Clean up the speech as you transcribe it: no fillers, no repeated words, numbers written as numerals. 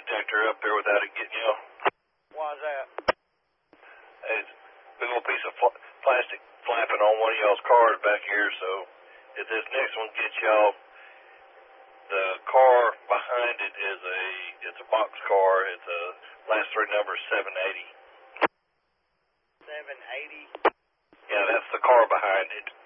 detector up there without it getting y'all. Why's that? It's a big old piece of plastic flapping on one of y'all's cars back here, so if this next one gets y'all, the car behind it is it's a box car. It's a last three numbers 780. 780? Yeah, that's the car behind it.